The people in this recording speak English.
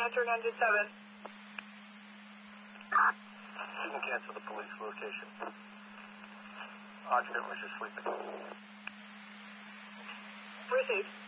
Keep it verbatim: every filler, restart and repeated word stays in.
answer nine two seven. You can cancel the police location. Occupant was just sleeping. Received.